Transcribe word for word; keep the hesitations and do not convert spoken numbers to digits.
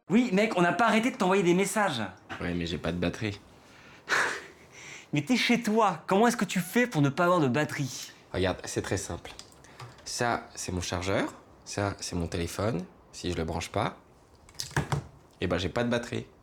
Oui, mec, on n'a pas arrêté de t'envoyer des messages. Ouais, mais j'ai pas de batterie. Mais t'es chez toi, comment est-ce que tu fais pour ne pas avoir de batterie? Regarde, c'est très simple. Ça, c'est mon chargeur. Ça, c'est mon téléphone. Si je le branche pas, eh ben j'ai pas de batterie.